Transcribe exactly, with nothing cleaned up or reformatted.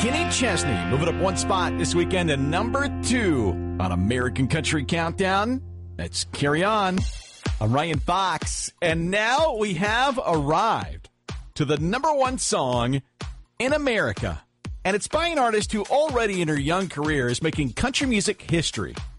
Kenny Chesney moving up one spot this weekend to number two on American Country Countdown. Let's carry on. I'm Ryan Fox, and now we have arrived to the number one song in America. And it's by an artist who already in her young career is making country music history.